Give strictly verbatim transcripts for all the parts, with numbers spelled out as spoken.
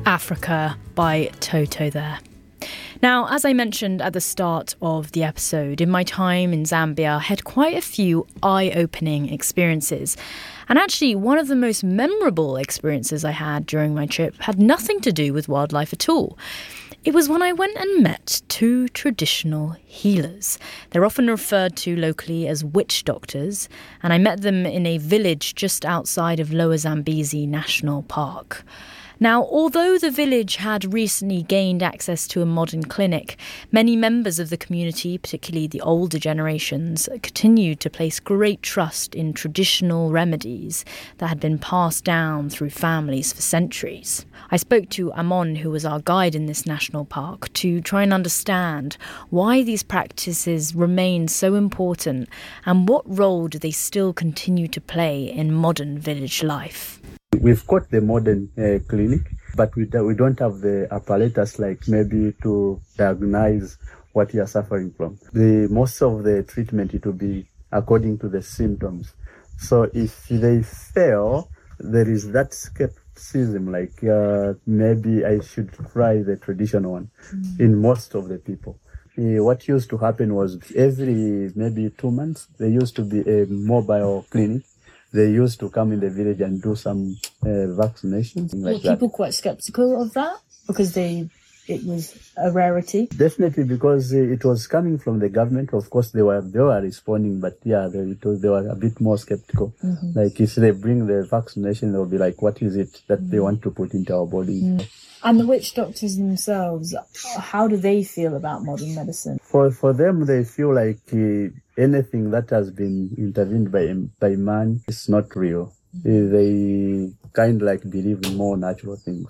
Africa by Toto there. Now, as I mentioned at the start of the episode, in my time in Zambia, I had quite a few eye-opening experiences. And actually, one of the most memorable experiences I had during my trip had nothing to do with wildlife at all. It was when I went and met two traditional healers. They're often referred to locally as witch doctors, and I met them in a village just outside of Lower Zambezi National Park. Now, although the village had recently gained access to a modern clinic, many members of the community, particularly the older generations, continued to place great trust in traditional remedies that had been passed down through families for centuries. I spoke to Amon, who was our guide in this national park, to try and understand why these practices remain so important and what role do they still continue to play in modern village life. We've got the modern uh, clinic, but we, do, we don't have the apparatus like maybe to diagnose what you are suffering from. The most of the treatment, it will be according to the symptoms. So if they fail, there is that skepticism, like uh, maybe I should try the traditional one mm. in most of the people. Uh, what used to happen was every maybe two months, there used to be a mobile clinic. They used to come in the village and do some uh, vaccinations. Like Were people that. quite skeptical of that because they it was a rarity? Definitely, because uh, it was coming from the government. Of course, they were they were responding, but yeah, they, it was, they were a bit more skeptical. Mm-hmm. Like if they bring the vaccination, they'll be like, "What is it that mm-hmm. they want to put into our body?" Mm. And the witch doctors themselves, how do they feel about modern medicine? For for them, they feel like uh, anything that has been intervened by by man is not real. Mm-hmm. They kind of like believe in more natural things.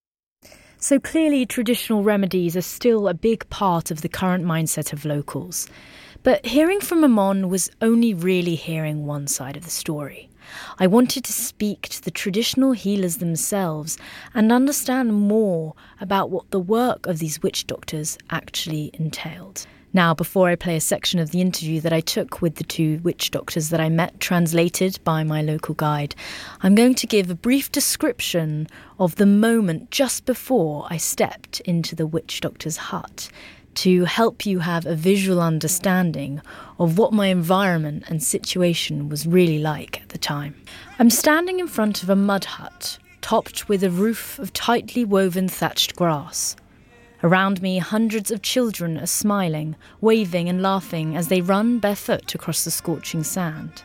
So clearly, traditional remedies are still a big part of the current mindset of locals. But hearing from Amon was only really hearing one side of the story. I wanted to speak to the traditional healers themselves and understand more about what the work of these witch doctors actually entailed. Now, before I play a section of the interview that I took with the two witch doctors that I met, translated by my local guide, I'm going to give a brief description of the moment just before I stepped into the witch doctor's hut, to help you have a visual understanding of what my environment and situation was really like at the time. I'm standing in front of a mud hut, topped with a roof of tightly woven thatched grass. Around me, hundreds of children are smiling, waving and laughing as they run barefoot across the scorching sand.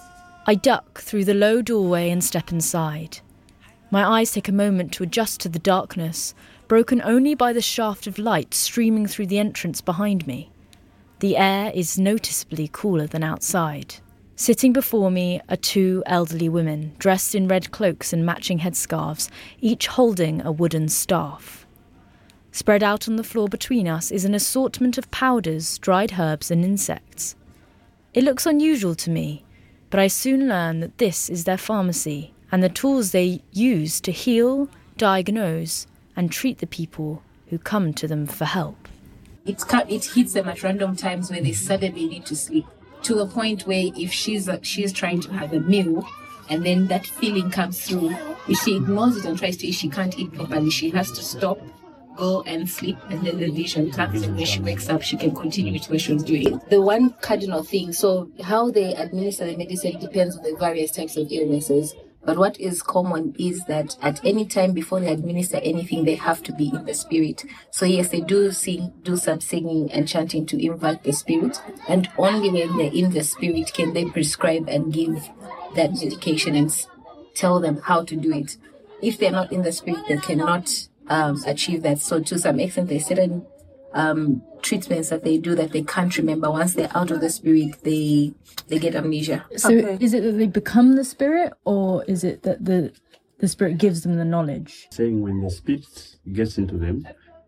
I duck through the low doorway and step inside. My eyes take a moment to adjust to the darkness, broken only by the shaft of light streaming through the entrance behind me. The air is noticeably cooler than outside. Sitting before me are two elderly women, dressed in red cloaks and matching headscarves, each holding a wooden staff. Spread out on the floor between us is an assortment of powders, dried herbs and insects. It looks unusual to me, but I soon learn that this is their pharmacy and the tools they use to heal, diagnose, and treat the people who come to them for help. It, it hits them at random times where they suddenly need to sleep, to a point where if she's uh, she's trying to have a meal and then that feeling comes through, if she ignores it and tries to eat, she can't eat properly. She has to stop, go and sleep, and then the vision comes, and when she wakes up, she can continue with what she was doing. The one cardinal thing, so how they administer the medicine depends on the various types of illnesses. But what is common is that at any time before they administer anything, they have to be in the spirit. So yes, they do sing, do some singing and chanting to invite the spirit. And only when they're in the spirit can they prescribe and give that medication and tell them how to do it. If they're not in the spirit, they cannot um, achieve that. So to some extent, there's certain um, treatments that they do that they can't remember. Once they're out of the spirit, they they get amnesia. So okay. Is it that they become the spirit, or is it that the the spirit gives them the knowledge? Saying when the spirit gets into them,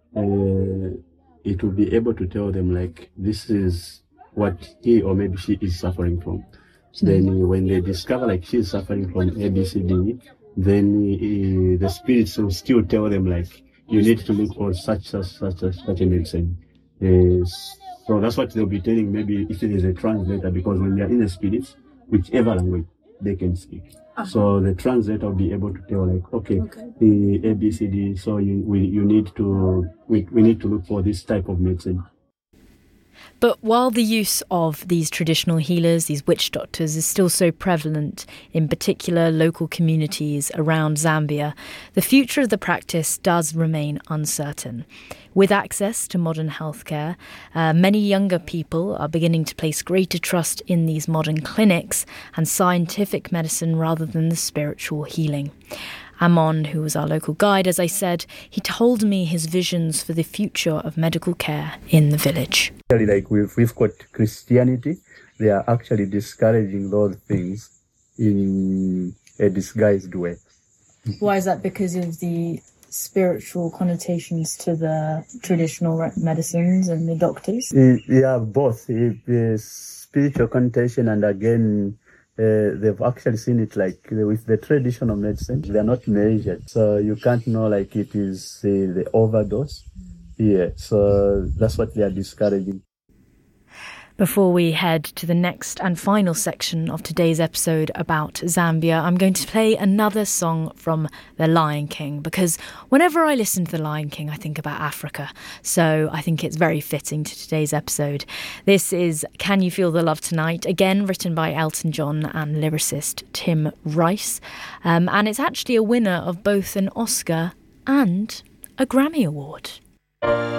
uh, it will be able to tell them like this is what he or maybe she is suffering from. Mm-hmm. Then when they discover like she is suffering from A B C D, then uh, the spirits will still tell them like you need to look for such such such such, such a medicine. Uh, so that's what they'll be telling maybe if it is a translator, because when they are in the spirit, whichever language, they can speak. Uh-huh. So the translator will be able to tell, like, okay, Okay. the A B C D. So you we you need to we, we need to look for this type of medicine. But while the use of these traditional healers, these witch doctors, is still so prevalent in particular local communities around Zambia, the future of the practice does remain uncertain. With access to modern healthcare, uh, many younger people are beginning to place greater trust in these modern clinics and scientific medicine rather than the spiritual healing. Amon, who was our local guide, as I said, he told me his visions for the future of medical care in the village. Like we've, we've got Christianity, they are actually discouraging those things in a disguised way. Why is that? Because of the spiritual connotations to the traditional medicines and the doctors? Yeah, both. The spiritual connotation, and again, Uh, they've actually seen it like with the traditional medicine, they're not measured. So you can't know like it is uh, the overdose. Yeah, so that's what they are discouraging. Before we head to the next and final section of today's episode about Zambia, I'm going to play another song from The Lion King, because whenever I listen to The Lion King, I think about Africa. So I think it's very fitting to today's episode. This is Can You Feel the Love Tonight? Again, written by Elton John and lyricist Tim Rice. Um, and it's actually a winner of both an Oscar and a Grammy Award.